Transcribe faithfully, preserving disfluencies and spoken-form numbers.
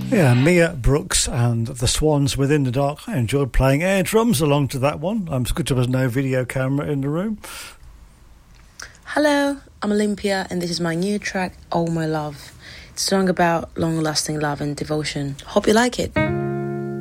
Yeah, Mia Brooks and the Swans Within the Dark. I enjoyed playing air drums along to that one. I'm good to have no video camera in the room. Hello, I'm Olympia and this is my new track, Oh My Love. It's a song about long-lasting love and devotion. Hope you like it.